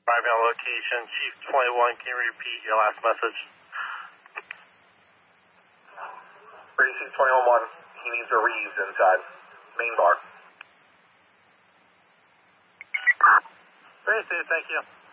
Arriving on location, Chief 21, can you repeat your last message? Brady Chief 21-1, he needs a Reeves inside. Main bar. Very safe, thank you.